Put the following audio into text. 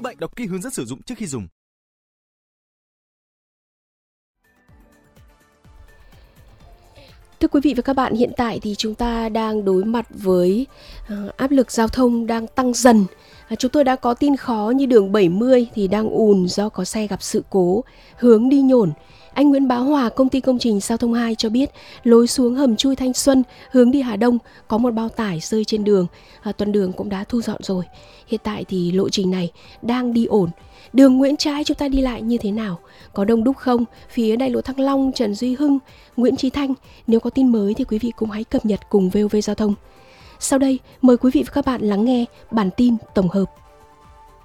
bệnh. Đọc kỹ hướng dẫn sử dụng trước khi dùng. Thưa quý vị và các bạn, hiện tại thì chúng ta đang đối mặt với áp lực giao thông đang tăng dần. Chúng tôi đã có tin khó như đường 70 thì đang ùn do có xe gặp sự cố, hướng đi Nhổn. Anh Nguyễn Bá Hòa, công ty công trình Giao thông 2 cho biết lối xuống hầm chui Thanh Xuân, hướng đi Hà Đông có một bao tải rơi trên đường. Tuần đường cũng đã thu dọn rồi. Hiện tại thì lộ trình này đang đi ổn. Đường Nguyễn Trãi chúng ta đi lại như thế nào? Có đông đúc không? Phía đại lộ Thăng Long, Trần Duy Hưng, Nguyễn Chí Thanh. Nếu có tin mới thì quý vị cũng hãy cập nhật cùng VOV Giao thông. Sau đây, mời quý vị và các bạn lắng nghe bản tin tổng hợp.